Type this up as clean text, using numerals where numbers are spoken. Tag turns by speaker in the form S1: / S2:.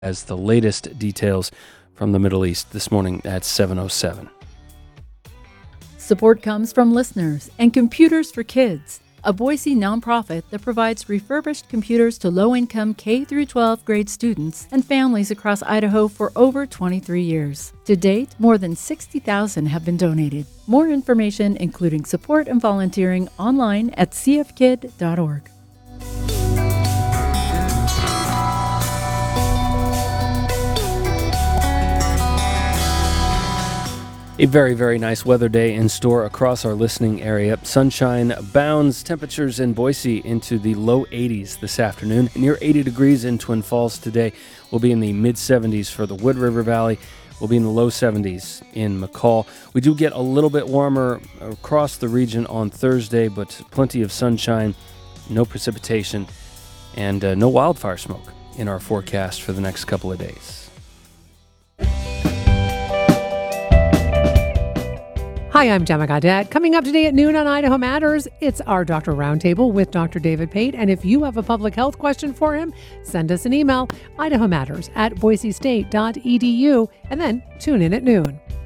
S1: as the latest details from the Middle East this morning at 7:07.
S2: Support comes from listeners and Computers for Kids, a Boise nonprofit that provides refurbished computers to low-income K-12 grade students and families across Idaho for over 23 years. To date, more than 60,000 have been donated. More information, including support and volunteering, online at cfkid.org.
S1: A very, very nice weather day in store across our listening area. Sunshine bounds, temperatures in Boise into the low 80s this afternoon. Near 80 degrees in Twin Falls today. We'll be in the mid-70s for the Wood River Valley. We'll be in the low 70s in McCall. We do get a little bit warmer across the region on Thursday, but plenty of sunshine, no precipitation, and no wildfire smoke in our forecast for the next couple of days.
S3: Hi, I'm Gemma Gaudette. Coming up today at noon on Idaho Matters, it's our Doctor Roundtable with Dr. David Pate. And if you have a public health question for him, send us an email, idahomatters@boisestate.edu, and then tune in at noon.